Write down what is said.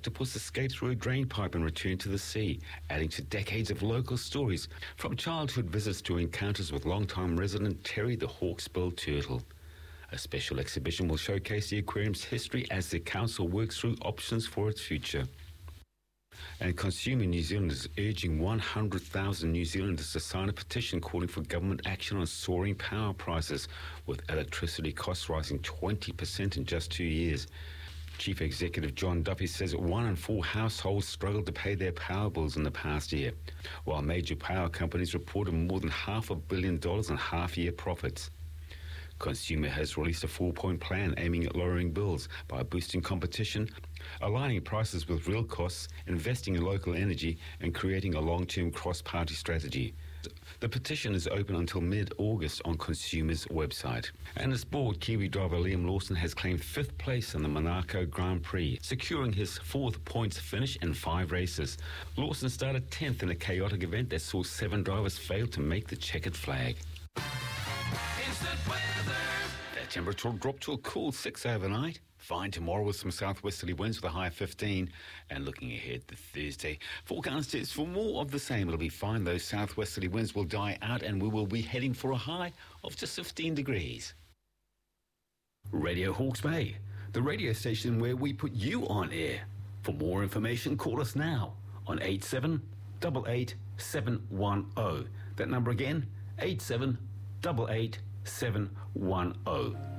octopus escaped through a drain pipe and returned to the sea, adding to decades of local stories, from childhood visits to encounters with long-time resident Terry the hawksbill turtle. A special exhibition will showcase the aquarium's history as the council works through options for its future. And Consumer New Zealand is urging 100,000 New Zealanders to sign a petition calling for government action on soaring power prices, with electricity costs rising 20% in just 2 years. Chief Executive John Duffy says 1 in 4 households struggled to pay their power bills in the past year, while major power companies reported more than $500 million in half-year profits. Consumer has released a 4-point plan aiming at lowering bills by boosting competition, aligning prices with real costs, investing in local energy, and creating a long-term cross-party strategy. The petition is open until mid-August on Consumer's website. And in sport, Kiwi driver Liam Lawson has claimed 5th place in the Monaco Grand Prix, securing his 4th points finish in 5 races. Lawson started 10th in a chaotic event that saw 7 drivers fail to make the checkered flag. Instant weather. The temperature will drop to a cool 6 overnight. Fine tomorrow with some southwesterly winds with a high of 15. And looking ahead to Thursday, forecast is for more of the same. It'll be fine. Those southwesterly winds will die out and we will be heading for a high of just 15 degrees. Radio Hawke's Bay, the radio station where we put you on air. For more information, call us now on 8788 710. That number again, 8788 710.